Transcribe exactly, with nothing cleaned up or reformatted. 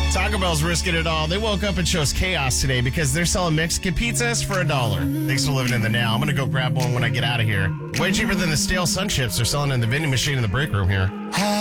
Taco Bell's risking it all. They woke up and chose chaos today because they're selling Mexican pizzas for a dollar. Thanks for living in the now. I'm going to go grab one when I get out of here. Way cheaper than the stale sun chips they're selling in the vending machine in the break room here.